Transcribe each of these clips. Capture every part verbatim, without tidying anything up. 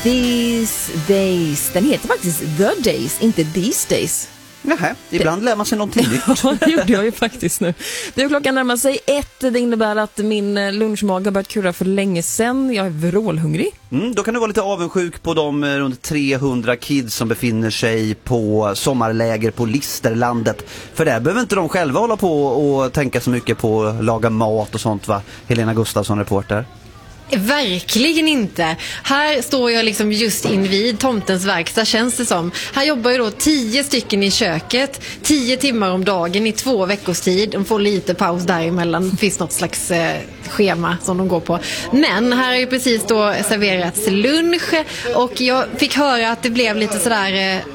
These Days. Den heter faktiskt The Days, inte These Days. Nähä, ibland lär man sig någonting nytt. Ja, det gjorde jag ju faktiskt nu. Du, klockan närmar sig ett. Det innebär att min lunchmage har börjat kurra för länge sedan. Jag är vrålhungrig. Mm, då kan du vara lite avundsjuk på de runt trehundra kids som befinner sig på sommarläger på Listerlandet. För där behöver inte de själva hålla på och tänka så mycket på att laga mat och sånt, va? Helena Gustafsson, reporter. Verkligen inte. Här står jag liksom just invid tomtens verkstad, känns det som. Här jobbar ju då tio stycken i köket, tio timmar om dagen i två veckors tid. De får lite paus däremellan. Det finns något slags eh, schema som de går på. Men här är ju precis då serverats lunch och jag fick höra att det blev lite sådär... Eh,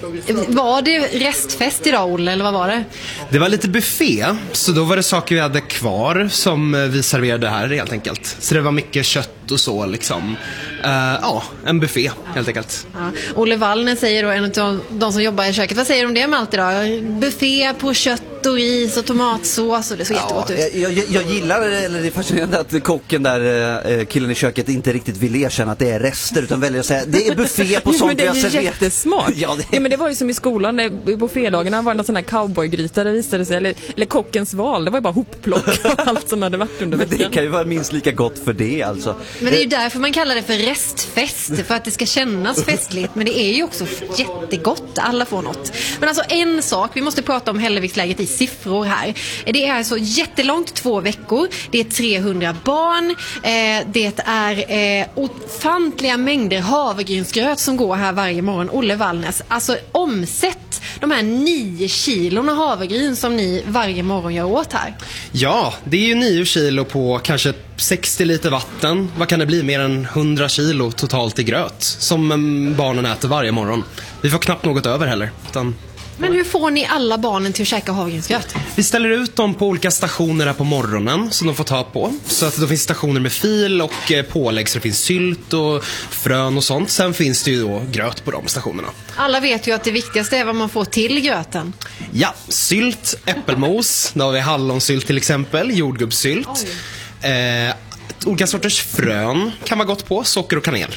Var det restfest idag, Olle, eller vad var det? Det var lite buffé, så då var det saker vi hade kvar som vi serverade här helt enkelt. Så det var mycket kött och så liksom. Uh, ja, en buffé helt enkelt. Ja. Olle Wallner säger då, en av de som jobbar i köket, vad säger de om det med allt idag? Buffé på kött och ris och tomatsås och det såg ja, jättegott ut. Jag, jag, jag gillar, eller det är fascinerande att kocken där, killen i köket, inte riktigt vill erkänna att det är rester utan väljer att säga det är buffé på sånt vi har serverat. Men det är jättesmart. Ja, det... ja, men det var ju som i skolan, där, på fredagarna var det någon sån här cowboygryta, det visade sig, eller, eller kockens val, det var ju bara hopplock och allt som hade varit under veckan. Men det kan ju vara minst lika gott för det alltså. Men det är ju därför man kallar det för restfest, för att det ska kännas festligt, men det är ju också jättegott, alla får något. Men alltså en sak, vi måste prata om Hälleviksläget i siffror här. Det är alltså jättelångt, två veckor, det är trehundra barn, eh, det är eh, ofantliga mängder havregrynsgröt som går här varje morgon. Olle Wallnäs, alltså omsätt de här nio kilorna havregryn som ni varje morgon gör åt här. Ja, det är ju nio kilo på kanske sextio liter vatten. Vad kan det bli? Mer än hundra kilo totalt i gröt som um, barnen äter varje morgon. Vi får knappt något över heller. Utan... Men hur får ni alla barnen till att käka havregrynsgröt? Vi ställer ut dem på olika stationer här på morgonen som de får ta på. Så att det finns stationer med fil och eh, pålägg, så det finns sylt och frön och sånt. Sen finns det ju då gröt på de stationerna. Alla vet ju att det viktigaste är vad man får till gröten. Ja, sylt, äppelmos, då har vi hallonsylt till exempel, jordgubbssylt. Eh, olika sorters frön kan vara gott på, socker och kanel.